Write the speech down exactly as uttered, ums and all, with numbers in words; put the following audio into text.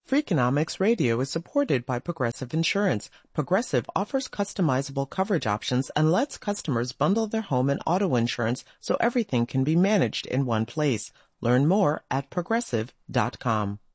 Freakonomics Radio is supported by Progressive Insurance. Progressive offers customizable coverage options and lets customers bundle their home and auto insurance so everything can be managed in one place. Learn more at progressive dot com.